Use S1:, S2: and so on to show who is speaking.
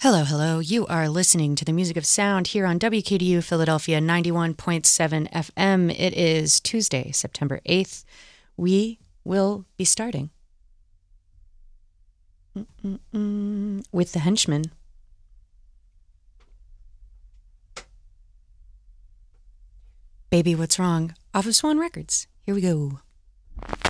S1: Hello, hello. You are listening to the Music of Sound here on WKDU Philadelphia 91.7 FM. It is Tuesday, September 8th. We will be starting with The Henchman. Baby, What's Wrong? Off of Swan Records. Here we go.